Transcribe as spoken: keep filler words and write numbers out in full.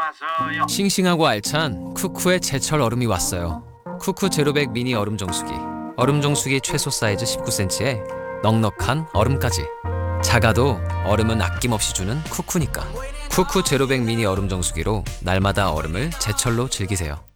나서요. 싱싱하고 알찬 쿠쿠의 제철 얼음이 왔어요. 쿠쿠 제로백 미니 얼음 정수기. 얼음 정수기 최소 사이즈 십구 센티미터에 넉넉한 얼음까지. 작아도 얼음은 아낌없이 주는 쿠쿠니까. 쿠쿠 제로백 미니 얼음 정수기로 날마다 얼음을 제철로 즐기세요.